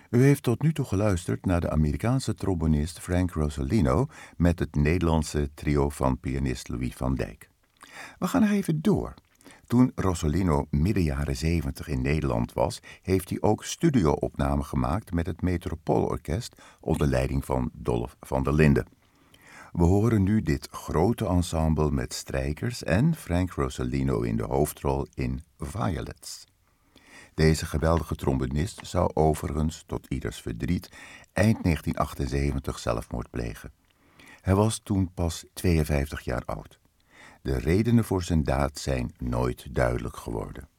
U heeft tot nu toe geluisterd naar de Amerikaanse trombonist Frank Rosolino met het Nederlandse trio van pianist Louis van Dijk. We gaan nog even door. Toen Rosolino midden jaren 70 in Nederland was, heeft hij ook studio-opnamen gemaakt met het Metropoolorkest onder leiding van Dolf van der Linden. We horen nu dit grote ensemble met strijkers en Frank Rosolino in de hoofdrol in Violets. Deze geweldige trombonist zou overigens, tot ieders verdriet, eind 1978 zelfmoord plegen. Hij was toen pas 52 jaar oud. De redenen voor zijn daad zijn nooit duidelijk geworden.